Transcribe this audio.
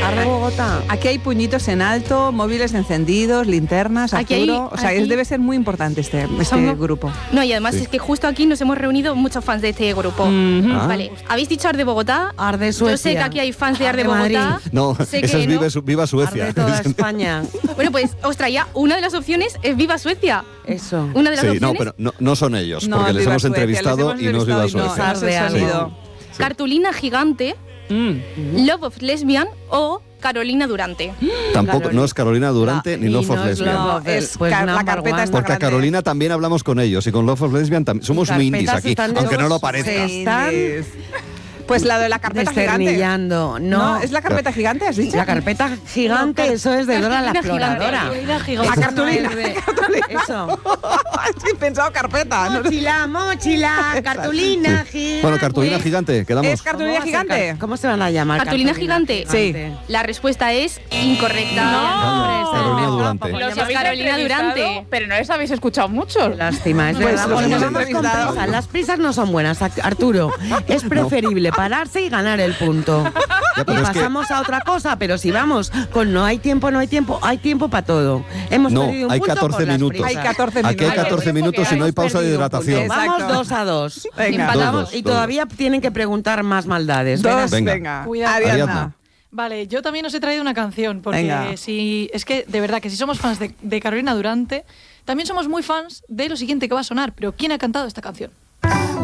Arde Bogotá. Aquí hay puñitos en alto, móviles encendidos, linternas, Arturo. Debe ser muy importante este grupo. No, y además es que justo aquí nos hemos reunido muchos fans de este grupo. Vale, ¿habéis dicho Arde Bogotá? Arde Suecia. Yo sé que aquí hay fans de Arde Bogotá. No, esa es Viva Suecia. Arde toda España. Bueno, pues os traía una de las opciones, es Viva Suecia. Eso. Una de las opciones. No, pero no son ellos, porque les hemos entrevistado y no es Viva Suecia. Cartulina Gigante, Love of Lesbian o Carolina Durante. Tampoco, no es Carolina Durante ni Love of Lesbian. La carpeta está porque a Carolina también hablamos con ellos y con Love of Lesbian también. Somos muy indies aquí, aunque no lo parezca. Pues la de la carpeta gigante. No, ¿es la carpeta gigante, has dicho? La carpeta gigante, eso es de Dora la Exploradora. La cartulina. Eso. Sí, he pensado carpeta. Mochila, cartulina gigante. Bueno, cartulina gigante, quedamos. ¿Es cartulina gigante? ¿Cómo se van a llamar? ¿Cartulina gigante? Sí. La respuesta es incorrecta. No. Carolina Durante. Carolina Durante. Pero no les habéis escuchado mucho. Lástima, es Pues verdad. los Porque hemos vamos con entrevistado. prisa. Las prisas no son buenas, Arturo. Es preferible pararse y ganar el punto. Ya, Y pasamos a otra cosa, pero si vamos con no hay tiempo para todo. Hemos perdido un hay punto 14 por las minutos. prisas. Hay 14 minutos. Aquí hay 14 minutos y no hay pausa de hidratación. Vamos 2-2. Venga. Empatamos 2-2. y todavía tienen que preguntar más maldades. Venga. Cuidado. Ariadna. Vale, yo también os he traído una canción, porque Venga. es que de verdad que si somos fans de Carolina Durante, también somos muy fans de lo siguiente que va a sonar, pero ¿quién ha cantado esta canción?